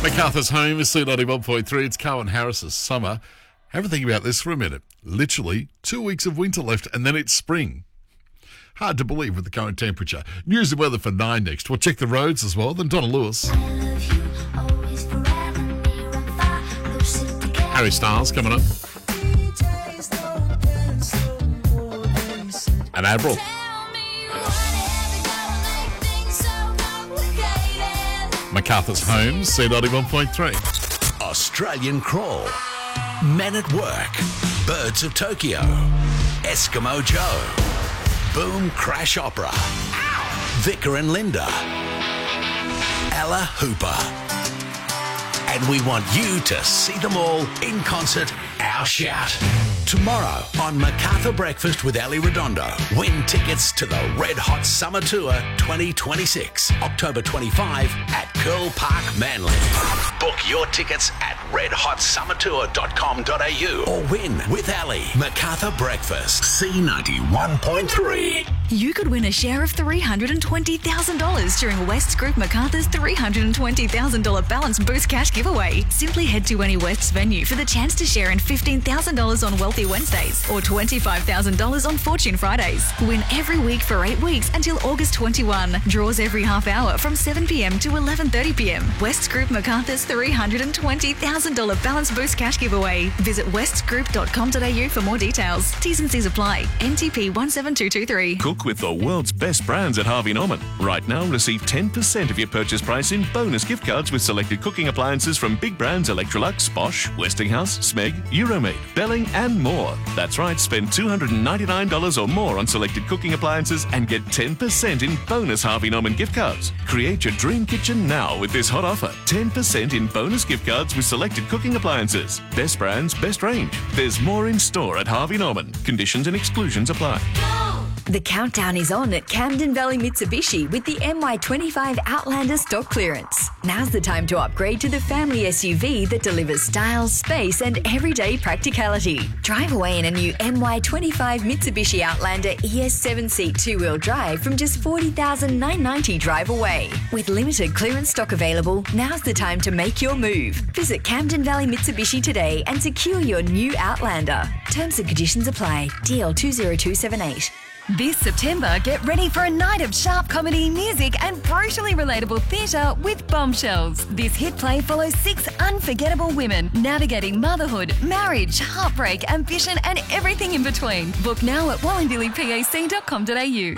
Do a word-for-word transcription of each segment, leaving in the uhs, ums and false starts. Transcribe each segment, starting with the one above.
MacArthur's home is C ninety-one point three. It's Carwyn Harris's summer. Have a think about this for a minute. Literally two weeks of winter left and then it's spring. Hard to believe with the current temperature. News and weather for nine next. We'll check the roads as well. Then Donna Lewis. Harry Styles coming up. And Avril. MacArthur's home, C ninety-one point three. Australian Crawl, Men at Work, Birds of Tokyo, Eskimo Joe, Boom Crash Opera, Vicar and Linda, Ella Hooper. And we want you to see them all in concert, our shout. Tomorrow on MacArthur Breakfast with Ali Redondo. Win tickets to the Red Hot Summer Tour twenty twenty-six, October twenty-fifth at Curl Park, Manly. Book your tickets at red hot summer tour dot com dot a u or win with Ali. MacArthur Breakfast, C ninety-one point three. You could win a share of three hundred twenty thousand dollars during Wests Group MacArthur's three hundred twenty thousand dollars Balance Boost Cash giveaway. Simply head to any Wests venue for the chance to share in fifteen thousand dollars on Wealthy Wednesdays or twenty-five thousand dollars on Fortune Fridays. Win every week for eight weeks until August twenty-first. Draws every half hour from seven p.m. to eleven thirty p.m. Wests Group MacArthur's three hundred twenty thousand dollars Balance Boost Cash giveaway. Visit west group dot com dot a u for more details. T's and C's apply. N T P one seven two two three. Cook with the world's best brands at Harvey Norman. Right now, receive ten percent of your purchase price in bonus gift cards with selected cooking appliances from big brands Electrolux, Bosch, Westinghouse, Smeg, Euromade, Belling and more. That's right, spend two hundred ninety-nine dollars or more on selected cooking appliances and get ten percent in bonus Harvey Norman gift cards. Create your dream kitchen now with this hot offer. ten percent in bonus gift cards with selected cooking appliances. Best brands, best range. There's more in store at Harvey Norman. Conditions and exclusions apply. The countdown is on at Camden Valley Mitsubishi with the M Y twenty-five Outlander stock clearance. Now's the time to upgrade to the family S U V that delivers style, space and everyday practicality. Drive away in a new M Y twenty-five Mitsubishi Outlander E S seven seat two-wheel drive from just forty thousand nine hundred ninety dollars drive away. With limited clearance stock available, now's the time to make your move. Visit Camden Valley Mitsubishi today and secure your new Outlander. Terms and conditions apply. D L two zero two seven eight. This September, get ready for a night of sharp comedy, music and brutally relatable theatre with Bombshells. This hit play follows six unforgettable women navigating motherhood, marriage, heartbreak, ambition and everything in between. Book now at wallenbilly pac dot com dot a u.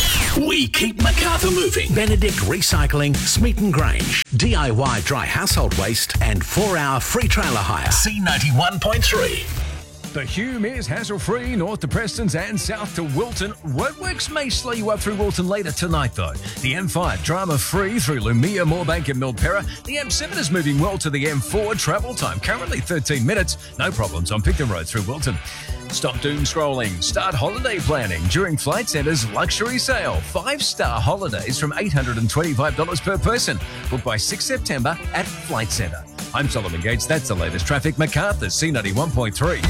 We keep MacArthur moving. Benedict Recycling, Smeaton Grange. D I Y dry household waste and four-hour free trailer hire. C ninety-one point three. The Hume is hassle-free, north to Prestons and south to Wilton. Roadworks may slow you up through Wilton later tonight, though. The M five, drama-free through Lumia, Moorebank and Milperra. The M seven is moving well to the M four. Travel time currently thirteen minutes. No problems on Picton Road through Wilton. Stop doom scrolling. Start holiday planning during Flight Centre's luxury sale. Five-star holidays from eight hundred twenty-five dollars per person. Booked by sixth of September at Flight Centre. I'm Solomon Gates. That's the latest traffic. MacArthur, C ninety-one point three.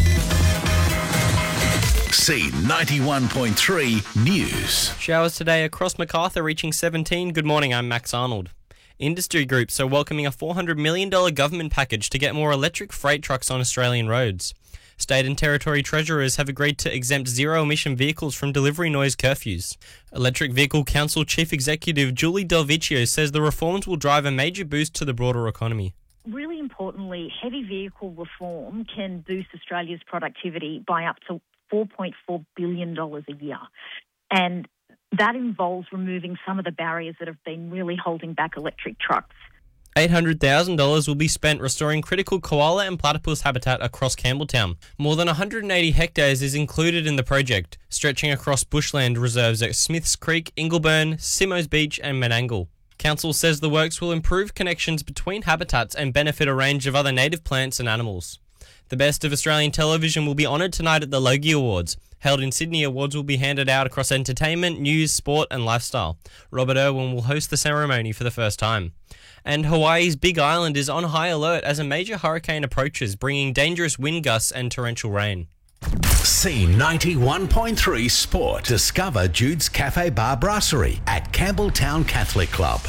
C ninety-one point three News. Showers today across MacArthur reaching seventeen. Good morning, I'm Max Arnold. Industry groups are welcoming a four hundred million dollars government package to get more electric freight trucks on Australian roads. State and territory treasurers have agreed to exempt zero-emission vehicles from delivery noise curfews. Electric Vehicle Council Chief Executive Julie Del Vecchio says the reforms will drive a major boost to the broader economy. Really importantly, heavy vehicle reform can boost Australia's productivity by up to four point four billion dollars a year. And that involves removing some of the barriers that have been really holding back electric trucks. eight hundred thousand dollars will be spent restoring critical koala and platypus habitat across Campbelltown. More than one hundred eighty hectares is included in the project, stretching across bushland reserves at Smiths Creek, Ingleburn, Simos Beach and Menangle. Council says the works will improve connections between habitats and benefit a range of other native plants and animals. The Best of Australian Television will be honoured tonight at the Logie Awards. Held in Sydney, awards will be handed out across entertainment, news, sport and lifestyle. Robert Irwin will host the ceremony for the first time. And Hawaii's Big Island is on high alert as a major hurricane approaches, bringing dangerous wind gusts and torrential rain. C ninety-one point three Sport. Discover Jude's Cafe Bar Brasserie at Campbelltown Catholic Club.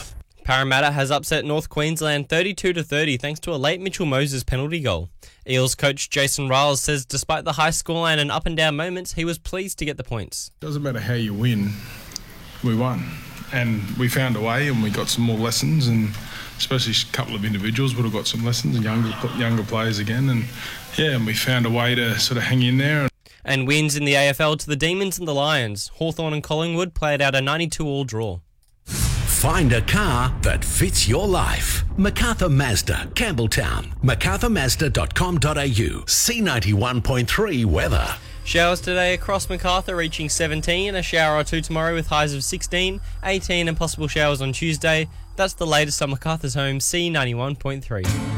Parramatta has upset North Queensland thirty-two to thirty thanks to a late Mitchell Moses penalty goal. Eels coach Jason Riles says despite the high scoreline and up and down moments, he was pleased to get the points. Doesn't matter how you win, we won. And we found a way and we got some more lessons, and especially a couple of individuals would have got some lessons, and younger, younger players again. And yeah, and we found a way to sort of hang in there. And wins in the A F L to the Demons and the Lions. Hawthorn and Collingwood played out a ninety-two all draw. Find a car that fits your life. MacArthur Mazda, Campbelltown. macarthur mazda dot com dot a u. C ninety-one point three weather. Showers today across Macarthur reaching seventeen, a shower or two tomorrow with highs of sixteen, eighteen and possible showers on Tuesday. That's the latest on Macarthur's home, C ninety-one point three.